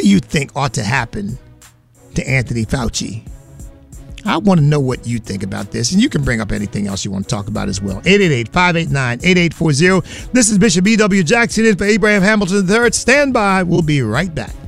do you think ought to happen to Anthony Fauci? I want to know what you think about this, and you can bring up anything else you want to talk about as well. 888-589-8840. This is Bishop E.W. Jackson in for Abraham Hamilton III. Stand by. We'll be right back.